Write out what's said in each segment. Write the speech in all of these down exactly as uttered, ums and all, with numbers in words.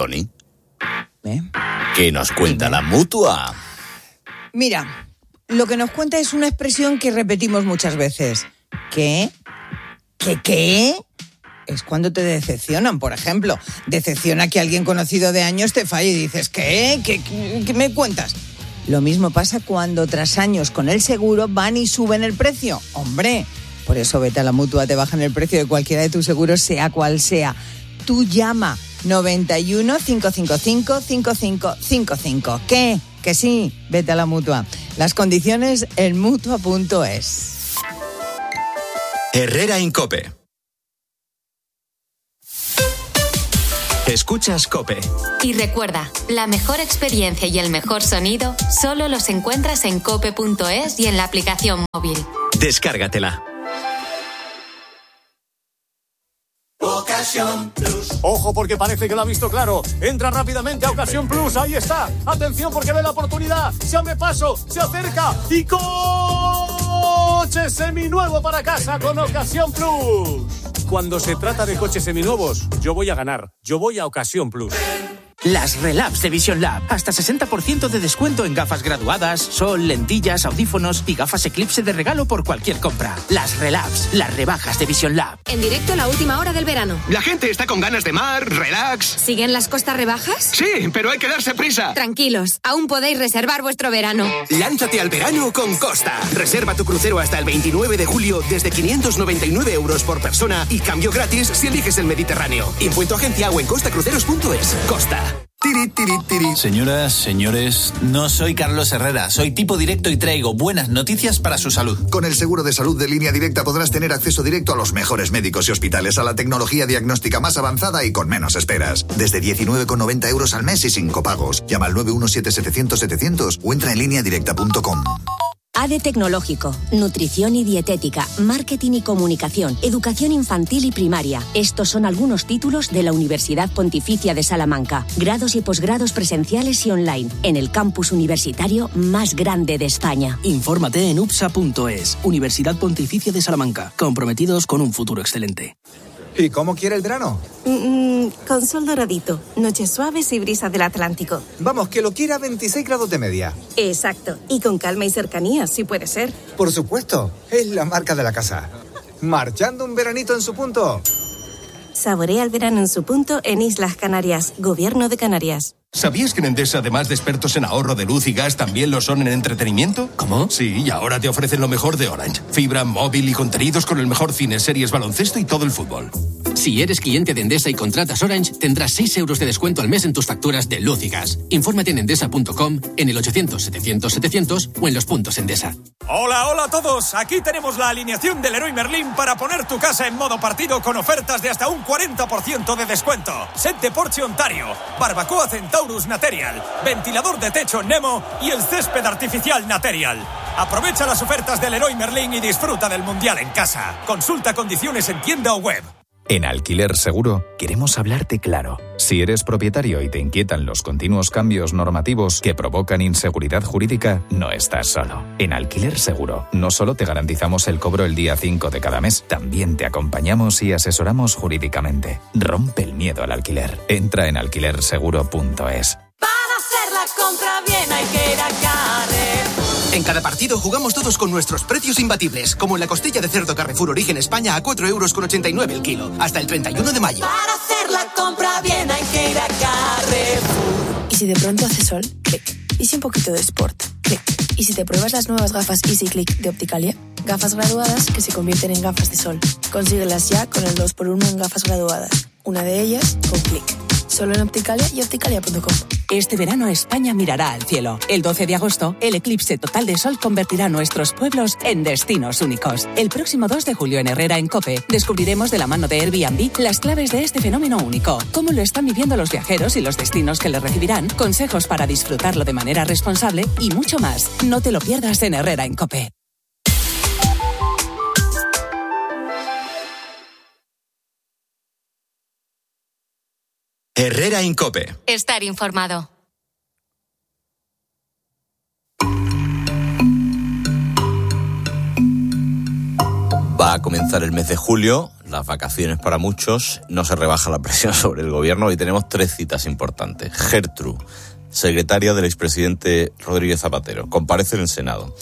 Tony. ¿Eh? ¿Qué nos cuenta la Mutua? Mira, lo que nos cuenta es una expresión que repetimos muchas veces. ¿Qué? ¿Qué qué? Es cuando te decepcionan, por ejemplo. Decepciona que alguien conocido de años te falle y dices, ¿qué? ¿Qué, qué, qué me cuentas? Lo mismo pasa cuando tras años con el seguro van y suben el precio. ¡Hombre! Por eso vete a la Mutua, te bajan el precio de cualquiera de tus seguros, sea cual sea. Tú llama noventa y uno, cinco cinco cinco, cinco cinco cinco cinco. ¿Qué? Que sí, vete a la Mutua. Las condiciones en mutua punto es. Herrera Incope. Escuchas COPE. Y recuerda, la mejor experiencia y el mejor sonido solo los encuentras en cope punto es y en la aplicación móvil. Descárgatela. Ocasión Plus. Ojo, porque parece que lo ha visto claro. Entra rápidamente a Ocasión Plus. Ahí está. Atención, porque ve la oportunidad. Se abre paso, se acerca y coche seminuevo para casa con Ocasión Plus. Cuando se trata de coches seminuevos, yo voy a ganar. Yo voy a Ocasión Plus. Las Relabs de Vision Lab. Hasta sesenta por ciento de descuento en gafas graduadas, sol, lentillas, audífonos y gafas Eclipse de regalo por cualquier compra. Las Relabs, las rebajas de Vision Lab. En directo a la última hora del verano. La gente está con ganas de mar, relax. ¿Siguen las costas rebajas? Sí, pero hay que darse prisa. Tranquilos, aún podéis reservar vuestro verano. Lánzate al verano con Costa. Reserva tu crucero hasta el veintinueve de julio desde quinientos noventa y nueve euros por persona y cambio gratis si eliges el Mediterráneo. Info en tu agencia o en costa cruceros punto es. Costa. Tiri, tiri, tiri. Señoras, señores, no soy Carlos Herrera, soy tipo directo y traigo buenas noticias para su salud. Con el seguro de salud de Línea Directa podrás tener acceso directo a los mejores médicos y hospitales, a la tecnología diagnóstica más avanzada y con menos esperas. Desde diecinueve con noventa euros al mes y sin copagos. Llama al nueve uno siete setecientos setecientos o entra en línea directa punto com. A D E Tecnológico, nutrición y dietética, marketing y comunicación, educación infantil y primaria. Estos son algunos títulos de la Universidad Pontificia de Salamanca. Grados y posgrados presenciales y online, en el campus universitario más grande de España. Infórmate en upsa punto es. Universidad Pontificia de Salamanca, comprometidos con un futuro excelente. ¿Y cómo quiere el verano? Mm, con sol doradito, noches suaves y brisas del Atlántico. Vamos, que lo quiera a veintiséis grados de media. Exacto, y con calma y cercanía, si puede ser. Por supuesto, es la marca de la casa. Marchando un veranito en su punto. Saborea el verano en su punto en Islas Canarias, Gobierno de Canarias. ¿Sabías que en Endesa, además de expertos en ahorro de luz y gas, también lo son en entretenimiento? ¿Cómo? Sí, y ahora te ofrecen lo mejor de Orange. Fibra, móvil y contenidos con el mejor cine, series, baloncesto y todo el fútbol. Si eres cliente de Endesa y contratas Orange, tendrás seis euros de descuento al mes en tus facturas de luz y gas. Infórmate en endesa punto com, en el ochocientos setecientos setecientos o en los puntos Endesa. Hola, hola a todos. Aquí tenemos la alineación del Leroy Merlin para poner tu casa en modo partido con ofertas de hasta un cuarenta por ciento de descuento. Set de Porsche Ontario, barbacoa Centaurus Material, ventilador de techo Nemo y el césped artificial Material. Aprovecha las ofertas del Leroy Merlin y disfruta del Mundial en casa. Consulta condiciones en tienda o web. En Alquiler Seguro queremos hablarte claro. Si eres propietario y te inquietan los continuos cambios normativos que provocan inseguridad jurídica, no estás solo. En Alquiler Seguro no solo te garantizamos el cobro el día cinco de cada mes, también te acompañamos y asesoramos jurídicamente. Rompe el miedo al alquiler. Entra en alquiler seguro punto es. Para hacer la compra bien hay que ir a Carrefour. En cada partido jugamos todos con nuestros precios imbatibles, como en la costilla de cerdo Carrefour Origen España a cuatro euros con ochenta y nueve el kilo, hasta el treinta y uno de mayo. Para hacer la compra bien hay que ir a Carrefour. Y si de pronto hace sol, clic. Y si un poquito de sport, clic. Y si te pruebas las nuevas gafas Easy Click de Opticalia, gafas graduadas que se convierten en gafas de sol. Consíguelas ya con el dos por uno en gafas graduadas. Una de ellas con clic. Solo en Opticalia y opticalia punto com. Este verano España mirará al cielo. El doce de agosto, el eclipse total de sol convertirá nuestros pueblos en destinos únicos. El próximo dos de julio en Herrera en COPE, descubriremos de la mano de Airbnb las claves de este fenómeno único, cómo lo están viviendo los viajeros y los destinos que le recibirán, consejos para disfrutarlo de manera responsable y mucho más. No te lo pierdas en Herrera en COPE. Herrera Incope. Estar informado. Va a comenzar el mes de julio. las vacaciones para muchos, no se rebaja la presión sobre el gobierno y tenemos tres citas importantes. Gertrude, secretaria del expresidente Rodríguez Zapatero, comparece en el Senado.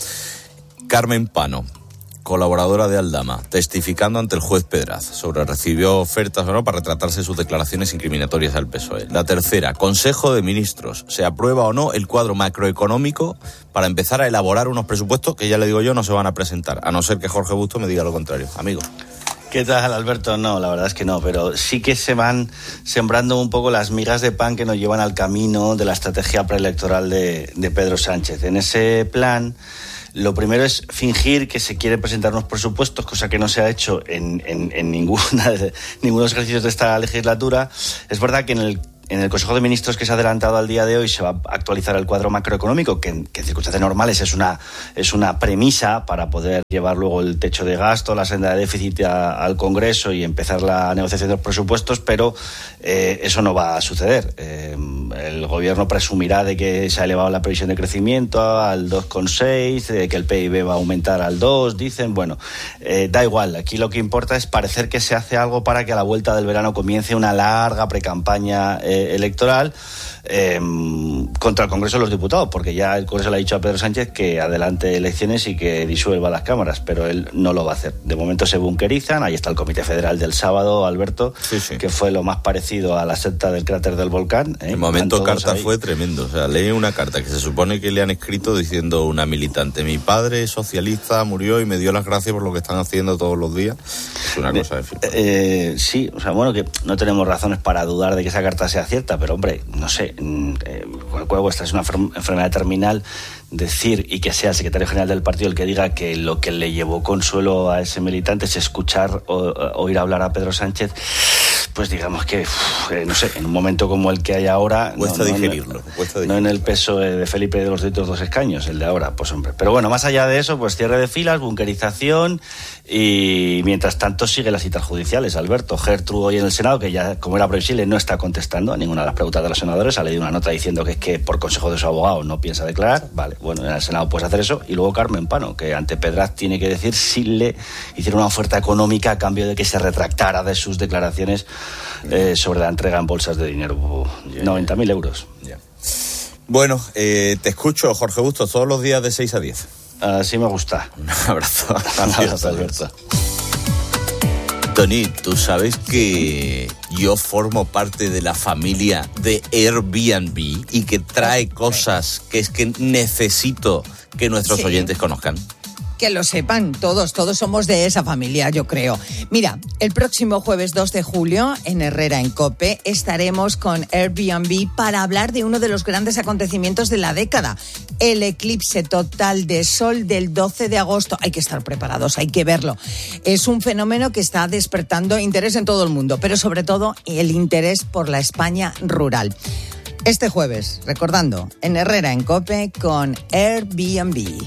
Carmen Pano, colaboradora de Aldama, testificando ante el juez Pedraz sobre recibió ofertas o no para retratarse de sus declaraciones incriminatorias al P S O E. La tercera, Consejo de Ministros, se aprueba o no el cuadro macroeconómico para empezar a elaborar unos presupuestos que ya le digo yo no se van a presentar, a no ser que Jorge Busto me diga lo contrario. Amigo. ¿Qué tal, Alberto? No, la verdad es que no, pero sí que se van sembrando un poco las migas de pan que nos llevan al camino de la estrategia preelectoral de, de Pedro Sánchez. En ese plan, lo primero es fingir que se quiere presentar unos presupuestos, cosa que no se ha hecho en, en, en ninguna de, ninguno de los ejercicios de esta legislatura. Es verdad que en el En el Consejo de Ministros que se ha adelantado al día de hoy se va a actualizar el cuadro macroeconómico, que en, que en circunstancias normales es una, es una premisa para poder llevar luego el techo de gasto, la senda de déficit a, al Congreso y empezar la negociación de los presupuestos, pero eh, eso no va a suceder. Eh, el Gobierno presumirá de que se ha elevado la previsión de crecimiento al dos coma seis, de que el P I B va a aumentar al dos, dicen. Bueno, eh, da igual. Aquí lo que importa es parecer que se hace algo para que a la vuelta del verano comience una larga precampaña eh, electoral eh, contra el Congreso de los Diputados, porque ya el Congreso le ha dicho a Pedro Sánchez que adelante elecciones y que disuelva las cámaras, pero él no lo va a hacer. De momento se bunkerizan. Ahí está el Comité Federal del sábado, Alberto, sí, sí. que fue lo más parecido a la secta del cráter del volcán. ¿eh? El momento carta ahí. Fue tremendo. O sea, leí una carta que se supone que le han escrito diciendo una militante: mi padre socialista murió y me dio las gracias por lo que están haciendo todos los días. Es una cosa de eh, eh, Sí, o sea, bueno, que no tenemos razones para dudar de que esa carta sea cierta, pero hombre, no sé, eh, esta es una enfermedad terminal. Decir y que sea el secretario general del partido el que diga que lo que le llevó consuelo a ese militante es escuchar o oír hablar a Pedro Sánchez, pues digamos que, uf, eh, no sé, en un momento como el que hay ahora, cuesta, no, no, digerirlo, no, cuesta digerirlo, no en el peso de Felipe de los otros dos escaños, el de ahora, pues hombre. Pero bueno, más allá de eso, pues cierre de filas, bunkerización y mientras tanto sigue las citas judiciales. Alberto, Gertrude hoy en el Senado, que ya, como era previsible, no está contestando a ninguna de las preguntas de los senadores, ha leído una nota diciendo que es que por consejo de su abogado no piensa declarar. Vale, bueno, en el Senado puedes hacer eso. Y luego Carmen Pano, que ante Pedraz tiene que decir si le hicieron una oferta económica a cambio de que se retractara de sus declaraciones eh, sobre la entrega en bolsas de dinero, noventa mil euros. Yeah. Bueno, eh, te escucho, Jorge Bustos, todos los días de seis a diez. Así me gusta. Un abrazo. Un abrazo, Alberto. Tony, tú sabes que yo formo parte de la familia de Airbnb y que trae cosas que es que necesito que nuestros sí. oyentes conozcan. Que lo sepan todos, todos somos de esa familia, yo creo. Mira, el próximo jueves dos de julio, en Herrera en COPE, estaremos con Airbnb para hablar de uno de los grandes acontecimientos de la década, el eclipse total de sol del doce de agosto. Hay que estar preparados, hay que verlo. Es un fenómeno que está despertando interés en todo el mundo, pero sobre todo el interés por la España rural. Este jueves, recordando, en Herrera en COPE con Airbnb.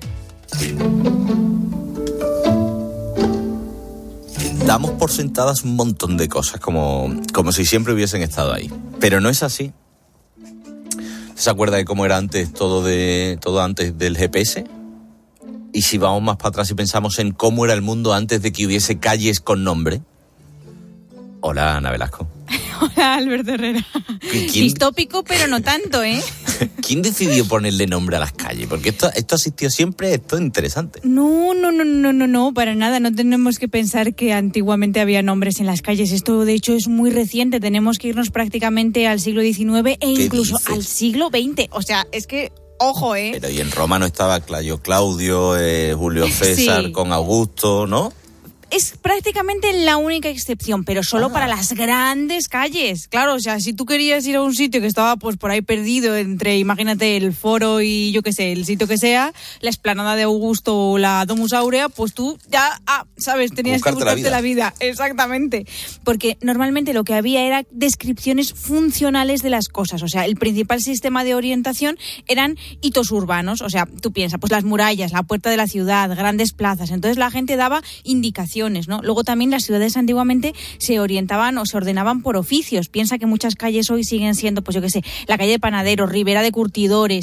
Damos por sentadas un montón de cosas como, como si siempre hubiesen estado ahí, pero no es así. ¿Se acuerda de cómo era antes todo de todo antes del G P S? Y si vamos más para atrás y pensamos en cómo era el mundo antes de que hubiese calles con nombre. Hola, Ana Velasco. Hola, Alberto Herrera. ¿Quién? Distópico, pero no tanto, ¿eh? ¿Quién decidió ponerle nombre a las calles? Porque esto, esto ha existido siempre, esto es interesante. No, no, no, no, no, no, para nada. No tenemos que pensar que antiguamente había nombres en las calles. Esto, de hecho, es muy reciente. Tenemos que irnos prácticamente al siglo diecinueve e incluso dices? al siglo veinte. O sea, es que... Ojo, ¿eh? Pero y en Roma no estaba Claudio Claudio, eh, Julio César sí. con Augusto, ¿no? Es prácticamente la única excepción, pero solo ah. para las grandes calles. Claro, o sea, si tú querías ir a un sitio que estaba pues por ahí perdido entre, imagínate, el Foro y yo qué sé, el sitio que sea, la Explanada de Augusto o la Domus Aurea, pues tú ya, ah, sabes, tenías buscarte que buscarte la vida. la vida. Exactamente. Porque normalmente lo que había era descripciones funcionales de las cosas. O sea, el principal sistema de orientación eran hitos urbanos. O sea, tú piensas, pues las murallas, la puerta de la ciudad, grandes plazas. Entonces la gente daba indicaciones, ¿no? Luego también las ciudades antiguamente se orientaban o se ordenaban por oficios. Piensa que muchas calles hoy siguen siendo, pues yo qué sé, la calle de Panaderos, Ribera de Curtidores,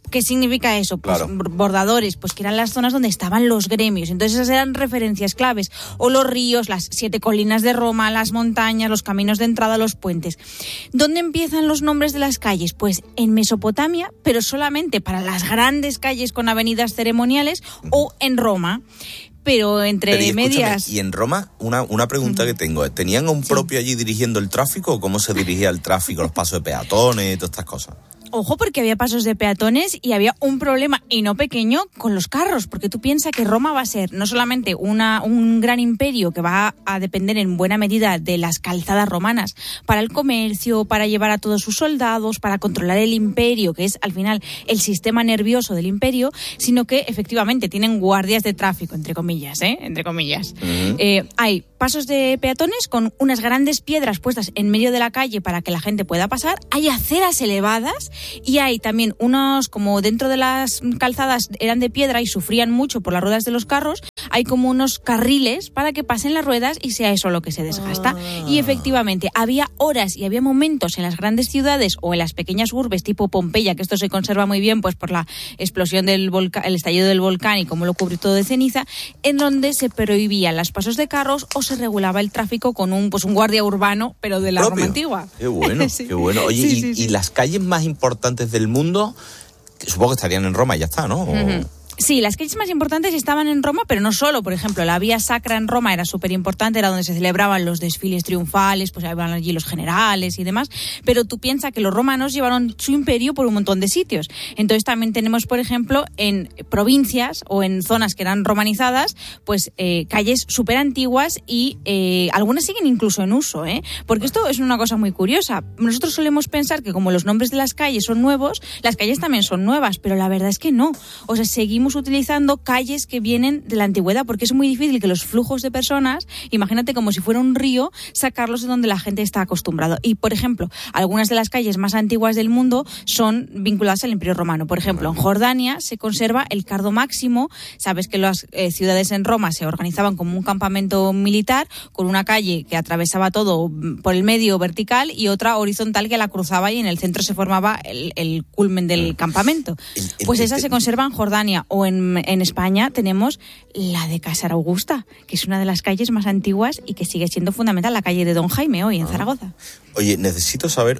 ¿Qué significa eso? Pues Claro. bordadores, pues que eran las zonas donde estaban los gremios. Entonces esas eran referencias claves. O los ríos, las siete colinas de Roma, las montañas, los caminos de entrada, los puentes. ¿Dónde empiezan los nombres de las calles? Pues en Mesopotamia, pero solamente para las grandes calles con avenidas ceremoniales, o en Roma. Pero entre Pero, y escúchame, medias... y en Roma, una, una pregunta uh-huh. que tengo, ¿tenían a un propio allí dirigiendo el tráfico o cómo se dirigía el tráfico, los pasos de peatones y todas estas cosas? Ojo, porque había pasos de peatones y había un problema, y no pequeño, con los carros, porque tú piensas que Roma va a ser no solamente una, un gran imperio que va a depender en buena medida de las calzadas romanas para el comercio, para llevar a todos sus soldados, para controlar el imperio, que es al final el sistema nervioso del imperio, sino que efectivamente tienen guardias de tráfico, entre comillas, ¿eh? Entre comillas. Uh-huh. Eh, hay pasos de peatones con unas grandes piedras puestas en medio de la calle para que la gente pueda pasar, hay aceras elevadas y hay también unos, como dentro de las calzadas eran de piedra y sufrían mucho por las ruedas de los carros, hay como unos carriles para que pasen las ruedas y sea eso lo que se desgasta. Ah. Y efectivamente, había horas y había momentos en las grandes ciudades o en las pequeñas urbes tipo Pompeya, que esto se conserva muy bien pues por la explosión del volcán, el estallido del volcán y cómo lo cubrió todo de ceniza, en donde se prohibían los pasos de carros o se regulaba el tráfico con un pues un guardia urbano, pero de la ¿Propio? Roma antigua. Qué bueno, sí. qué bueno. Oye, sí, y, sí, sí. y las calles más importantes del mundo, supongo que estarían en Roma y ya está, ¿no? O... Uh-huh. Sí, las calles más importantes estaban en Roma, pero no solo. Por ejemplo, la Vía Sacra en Roma era súper importante, era donde se celebraban los desfiles triunfales, pues iban allí los generales y demás. Pero tú piensas que los romanos llevaron su imperio por un montón de sitios. Entonces también tenemos, por ejemplo, en provincias o en zonas que eran romanizadas, pues eh, calles súper antiguas y eh, algunas siguen incluso en uso, ¿eh? Porque esto es una cosa muy curiosa. Nosotros solemos pensar que como los nombres de las calles son nuevos, las calles también son nuevas, pero la verdad es que no. O sea, seguimos utilizando calles que vienen de la antigüedad, porque es muy difícil que los flujos de personas, imagínate como si fuera un río, sacarlos de donde la gente está acostumbrado. Y, por ejemplo, algunas de las calles más antiguas del mundo son vinculadas al Imperio Romano. Por ejemplo, en Jordania se conserva el Cardo Máximo. Sabes que las eh, ciudades en Roma se organizaban como un campamento militar, con una calle que atravesaba todo por el medio vertical y otra horizontal que la cruzaba, y en el centro se formaba el, el culmen del campamento. Pues esa se conserva en Jordania. O en, en España tenemos la de Cásar Augusta, que es una de las calles más antiguas y que sigue siendo fundamental, la calle de Don Jaime hoy en Zaragoza. Oye, necesito saber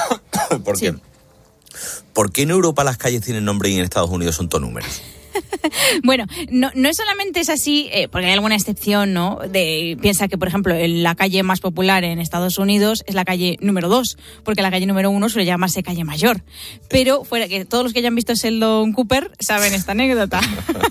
por qué. Sí. ¿Por qué en Europa las calles tienen nombre y en Estados Unidos son todos números? Bueno, no, no solamente es así, eh, porque hay alguna excepción, ¿no? De, piensa que, por ejemplo, la calle más popular en Estados Unidos es la calle número dos, porque la calle número uno suele llamarse calle mayor. Pero fuera que todos los que hayan visto Sheldon Cooper saben esta anécdota.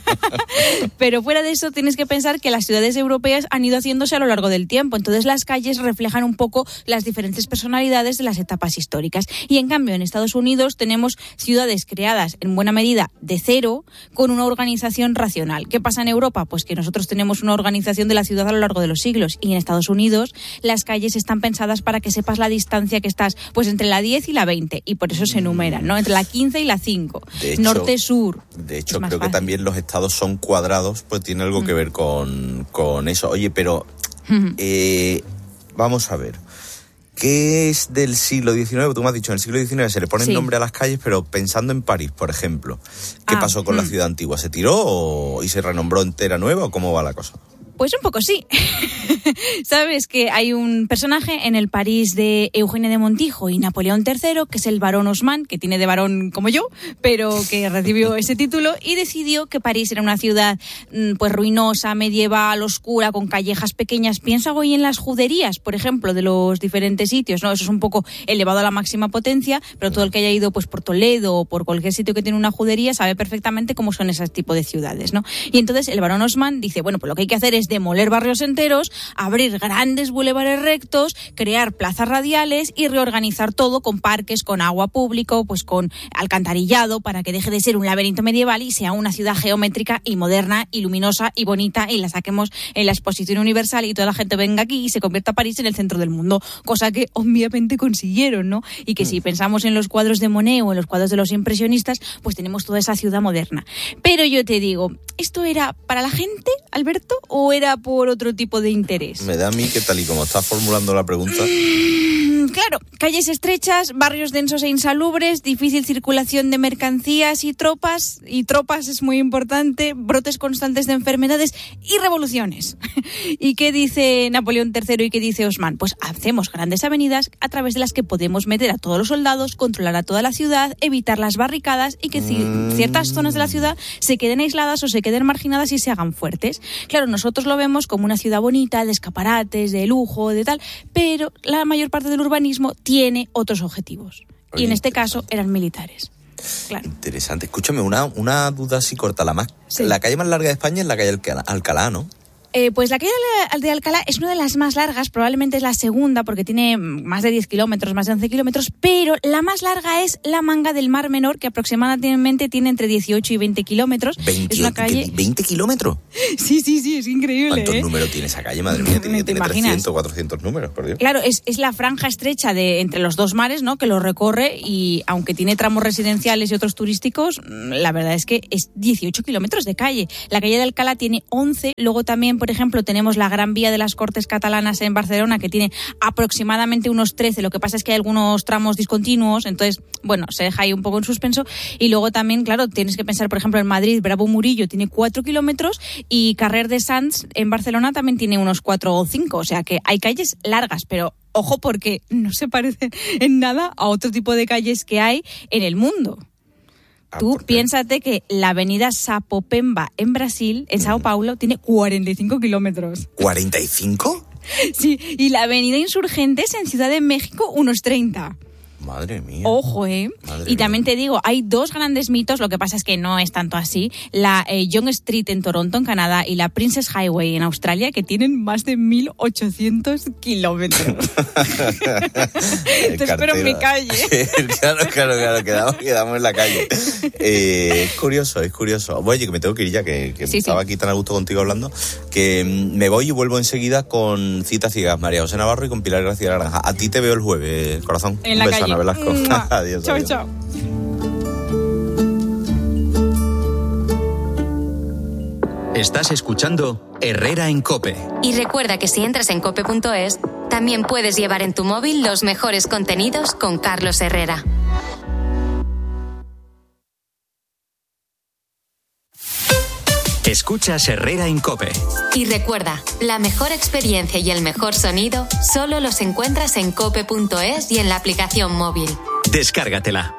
Pero fuera de eso, tienes que pensar que las ciudades europeas han ido haciéndose a lo largo del tiempo. Entonces las calles reflejan un poco las diferentes personalidades de las etapas históricas. Y en cambio, en Estados Unidos tenemos ciudades creadas en buena medida de cero, con una organización racional. ¿Qué pasa en Europa? Pues que nosotros tenemos una organización de la ciudad a lo largo de los siglos, y en Estados Unidos las calles están pensadas para que sepas la distancia que estás, pues entre la diez y la veinte, y por eso se enumeran, ¿no? Entre la quince y la cinco, norte-sur. De hecho, creo fácil. que también los estados son cuadrados, pues tiene algo mm. que ver con, con eso. Oye, pero mm. eh, vamos a ver. ¿Qué es del siglo diecinueve? Tú me has dicho, en el siglo diecinueve se le pone sí. nombre a las calles, pero pensando en París, por ejemplo, ¿qué ah, pasó con mm. la ciudad antigua? ¿Se tiró o, y se renombró entera nueva, o cómo va la cosa? Pues un poco sí. Sabes que hay un personaje en el París de Eugenia de Montijo y Napoleón tercero, que es el barón Haussmann, que tiene de barón como yo, pero que recibió ese título y decidió que París era una ciudad pues ruinosa, medieval, oscura, con callejas pequeñas. Piensa hoy en las juderías, por ejemplo, de los diferentes sitios, ¿no? Eso es un poco elevado a la máxima potencia, pero todo el que haya ido pues por Toledo o por cualquier sitio que tiene una judería sabe perfectamente cómo son ese tipo de ciudades, ¿no? Y entonces el barón Haussmann dice, bueno, pues lo que hay que hacer es demoler barrios enteros, abrir grandes bulevares rectos, crear plazas radiales y reorganizar todo con parques, con agua público, pues con alcantarillado, para que deje de ser un laberinto medieval y sea una ciudad geométrica y moderna y luminosa y bonita, y la saquemos en la exposición universal y toda la gente venga aquí y se convierta París en el centro del mundo, cosa que obviamente consiguieron, ¿no? Y que si pensamos en los cuadros de Monet o en los cuadros de los impresionistas, pues tenemos toda esa ciudad moderna. Pero yo te digo, ¿esto era para la gente, Alberto, o era por otro tipo de interés. Me da a mí que tal y como estás formulando la pregunta... Claro, calles estrechas, barrios densos e insalubres, difícil circulación de mercancías y tropas, y tropas es muy importante, brotes constantes de enfermedades y revoluciones. ¿Y qué dice Napoleón tercero y qué dice Osman? Pues hacemos grandes avenidas a través de las que podemos meter a todos los soldados, controlar a toda la ciudad, evitar las barricadas y que mm. ciertas zonas de la ciudad se queden aisladas o se queden marginadas y se hagan fuertes. Claro, nosotros lo vemos como una ciudad bonita, de escaparates, de lujo, de tal, pero la mayor parte del urbanismo tiene otros objetivos. Oye, y en este caso eran militares. Claro. Interesante. Escúchame, una, una duda así corta. La, más, sí. la calle más larga de España es la calle Alcalá, Alcalá ¿no? Eh, pues la calle de Alcalá es una de las más largas, probablemente es la segunda porque tiene más de diez kilómetros, más de once kilómetros, pero la más larga es la Manga del Mar Menor, que aproximadamente tiene entre dieciocho y veinte kilómetros. veinte, es una calle... ¿veinte kilómetros? Sí, sí, sí, es increíble. ¿Cuántos ¿eh? números tiene esa calle? Madre mía, tiene, tiene trescientos, cuatrocientos números, por Dios. Claro, es, es la franja estrecha de entre los dos mares, ¿no?, que lo recorre, y aunque tiene tramos residenciales y otros turísticos, la verdad es que es dieciocho kilómetros de calle. La calle de Alcalá tiene once, luego también, por ejemplo, tenemos la Gran Vía de las Cortes Catalanas en Barcelona, que tiene aproximadamente unos trece, lo que pasa es que hay algunos tramos discontinuos, entonces, bueno, se deja ahí un poco en suspenso. Y luego también, claro, tienes que pensar, por ejemplo, en Madrid, Bravo Murillo tiene cuatro kilómetros y Carrer de Sants en Barcelona también tiene unos cuatro o cinco, o sea que hay calles largas, pero ojo porque no se parecen en nada a otro tipo de calles que hay en el mundo. Tú piénsate que la avenida Sapopemba en Brasil, en Sao Paulo, tiene cuarenta y cinco kilómetros. ¿cuarenta y cinco? Sí, y la avenida Insurgentes en Ciudad de México, unos treinta. Madre mía. Ojo, ¿eh? Madre y también mía. te digo, hay dos grandes mitos, lo que pasa es que no es tanto así. La eh, Yonge Street en Toronto, en Canadá, y la Princess Highway en Australia, que tienen más de mil ochocientos kilómetros. Te espero en mi calle. claro, claro, claro, quedamos, quedamos en la calle. Eh, es curioso, es curioso. Oye, que me tengo que ir ya, que, que sí, estaba sí. aquí tan a gusto contigo hablando, que me voy y vuelvo enseguida con Citas Ciegas, María José Navarro y con Pilar García Naranja. A ti te veo el jueves, corazón. En la Un beso, calle. Ana Velasco. Adiós. Chao, adiós. chao. Estás escuchando Herrera en COPE. Y recuerda que si entras en cope punto es, también puedes llevar en tu móvil los mejores contenidos con Carlos Herrera. Escuchas Herrera en COPE. Y recuerda, la mejor experiencia y el mejor sonido solo los encuentras en cope punto es y en la aplicación móvil. Descárgatela.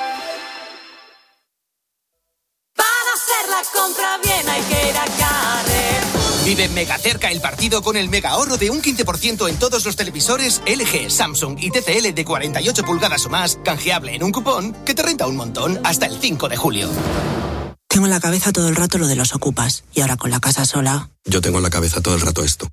Para hacer la compra bien hay que ir a Carrer. Vive mega cerca el partido con el mega ahorro de un quince por ciento en todos los televisores L G, Samsung y T C L de cuarenta y ocho pulgadas o más, canjeable en un cupón que te renta un montón hasta el cinco de julio. Tengo en la cabeza todo el rato lo de los ocupas. Y ahora con la casa sola... Yo tengo en la cabeza todo el rato esto.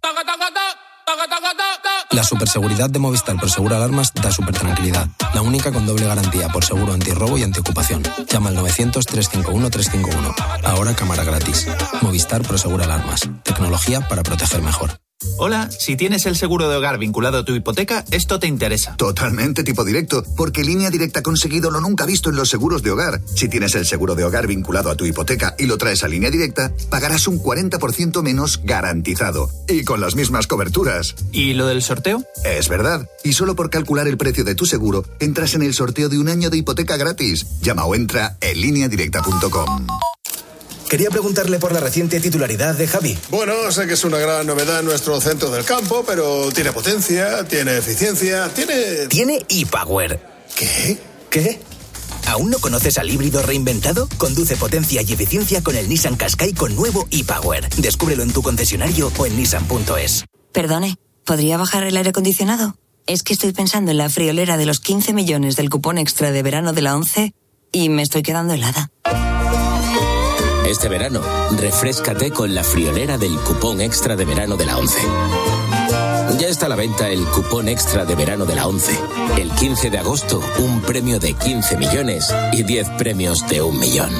La superseguridad de Movistar por Seguro Alarmas da super tranquilidad. La única con doble garantía por seguro antirrobo y antiocupación. Llama al novecientos, trescientos cincuenta y uno, trescientos cincuenta y uno. Ahora cámara gratis. Movistar por Seguro Alarmas. Tecnología para proteger mejor. Hola, si tienes el seguro de hogar vinculado a tu hipoteca, esto te interesa. Totalmente tipo directo, porque Línea Directa ha conseguido lo nunca visto en los seguros de hogar. Si tienes el seguro de hogar vinculado a tu hipoteca y lo traes a Línea Directa, pagarás un cuarenta por ciento menos garantizado. Y con las mismas coberturas. ¿Y lo del sorteo? Es verdad. Y solo por calcular el precio de tu seguro, entras en el sorteo de un año de hipoteca gratis. Llama o entra en línea directa punto com. Quería preguntarle por la reciente titularidad de Javi. Bueno, sé que es una gran novedad en nuestro centro del campo, pero tiene potencia, tiene eficiencia, tiene... Tiene ePower. ¿Qué? ¿Qué? ¿Aún no conoces al híbrido reinventado? Conduce potencia y eficiencia con el Nissan Qashqai con nuevo ePower. Descúbrelo en tu concesionario o en nissan punto es. Perdone, ¿podría bajar el aire acondicionado? Es que estoy pensando en la friolera de los quince millones del cupón extra de verano de la ONCE y me estoy quedando helada. Este verano, refréscate con la friolera del cupón extra de verano de la ONCE. Ya está a la venta el cupón extra de verano de la ONCE. El quince de agosto, un premio de quince millones y diez premios de un millón.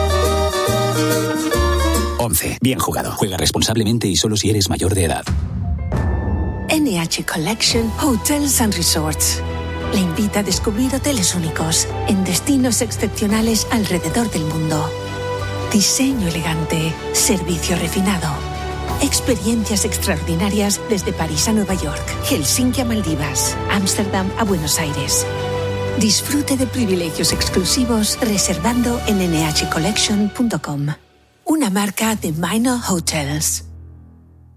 ONCE. Bien jugado. Juega responsablemente y solo si eres mayor de edad. N H Collection Hotels and Resorts le invita a descubrir hoteles únicos en destinos excepcionales alrededor del mundo. Diseño elegante, servicio refinado, Experiencias extraordinarias desde París a Nueva York, Helsinki a Maldivas, Ámsterdam a Buenos Aires. Disfrute de privilegios exclusivos reservando en n h collection punto com. Una marca de Minor Hotels.